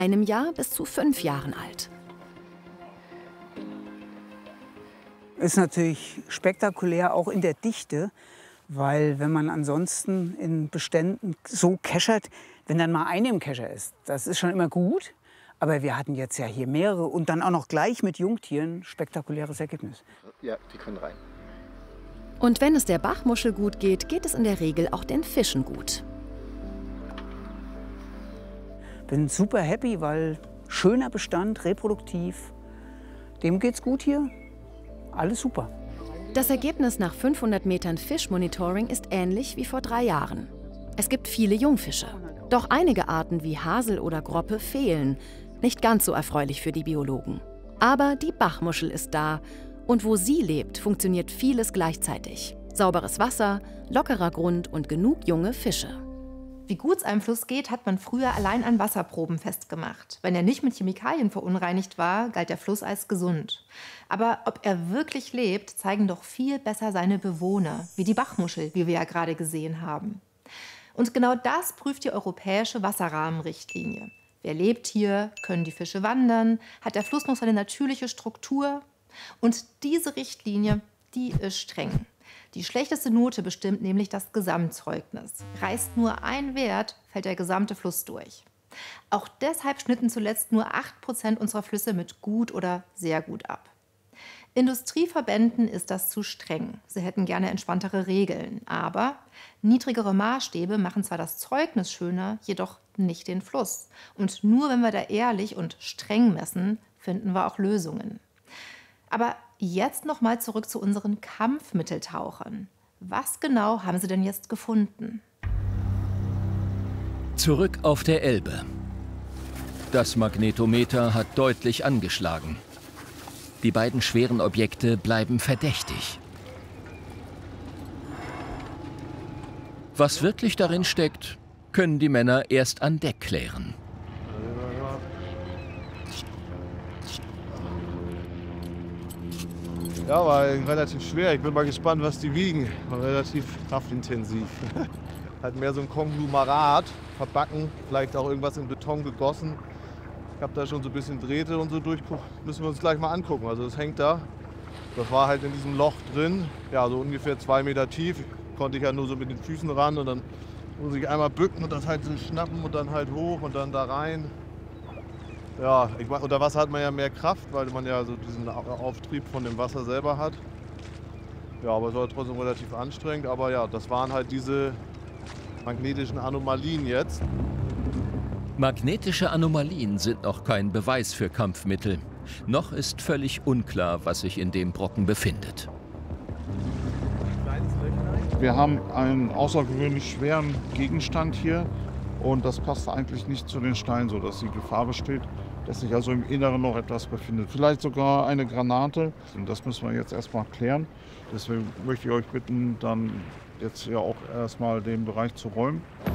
einem Jahr bis zu 5 Jahren alt. Ist natürlich spektakulär, auch in der Dichte, weil wenn man ansonsten in Beständen so keschert, wenn dann mal eine im Kescher ist, das ist schon immer gut. Aber wir hatten jetzt ja hier mehrere und dann auch noch gleich mit Jungtieren, spektakuläres Ergebnis. Ja, die können rein. Und wenn es der Bachmuschel gut geht, geht es in der Regel auch den Fischen gut. Bin super happy, weil schöner Bestand, reproduktiv. Dem geht's gut hier. Alles super. Das Ergebnis nach 500 Metern Fischmonitoring ist ähnlich wie vor 3 Jahren. Es gibt viele Jungfische. Doch einige Arten wie Hasel oder Groppe fehlen. Nicht ganz so erfreulich für die Biologen. Aber die Bachmuschel ist da. Und wo sie lebt, funktioniert vieles gleichzeitig. Sauberes Wasser, lockerer Grund und genug junge Fische. Wie gut es einem Fluss geht, hat man früher allein an Wasserproben festgemacht. Wenn er nicht mit Chemikalien verunreinigt war, galt der Fluss als gesund. Aber ob er wirklich lebt, zeigen doch viel besser seine Bewohner, wie die Bachmuschel, wie wir ja gerade gesehen haben. Und genau das prüft die europäische Wasserrahmenrichtlinie. Wer lebt hier? Können die Fische wandern? Hat der Fluss noch seine natürliche Struktur? Und diese Richtlinie, die ist streng. Die schlechteste Note bestimmt nämlich das Gesamtzeugnis. Reißt nur ein Wert, fällt der gesamte Fluss durch. Auch deshalb schnitten zuletzt nur 8% unserer Flüsse mit gut oder sehr gut ab. Industrieverbänden ist das zu streng. Sie hätten gerne entspanntere Regeln. Aber niedrigere Maßstäbe machen zwar das Zeugnis schöner, jedoch nicht den Fluss. Und nur wenn wir da ehrlich und streng messen, finden wir auch Lösungen. Aber jetzt noch mal zurück zu unseren Kampfmitteltauchern. Was genau haben sie denn jetzt gefunden? Zurück auf der Elbe. Das Magnetometer hat deutlich angeschlagen. Die beiden schweren Objekte bleiben verdächtig. Was wirklich darin steckt, können die Männer erst an Deck klären. Ja, war relativ schwer. Ich bin mal gespannt, was die wiegen. War relativ kraftintensiv. Halt mehr so ein Konglomerat, verbacken, vielleicht auch irgendwas in Beton gegossen. Ich habe da schon so ein bisschen Drähte und so durchguckt. Müssen wir uns gleich mal angucken. Also das hängt da. Das war halt in diesem Loch drin. Ja, so ungefähr 2 Meter tief. Konnte ich ja nur so mit den Füßen ran und dann muss ich einmal bücken und das halt so schnappen und dann halt hoch und dann da rein. Ja, unter Wasser hat man ja mehr Kraft, weil man ja so diesen Auftrieb von dem Wasser selber hat. Ja, aber es war trotzdem relativ anstrengend. Aber ja, das waren halt diese magnetischen Anomalien jetzt. Magnetische Anomalien sind noch kein Beweis für Kampfmittel. Noch ist völlig unklar, was sich in dem Brocken befindet. Wir haben einen außergewöhnlich schweren Gegenstand hier und das passt eigentlich nicht zu den Steinen, sodass die Gefahr besteht, dass sich also im Inneren noch etwas befindet. Vielleicht sogar eine Granate. Und das müssen wir jetzt erstmal klären. Deswegen möchte ich euch bitten, dann jetzt ja auch erstmal den Bereich zu räumen.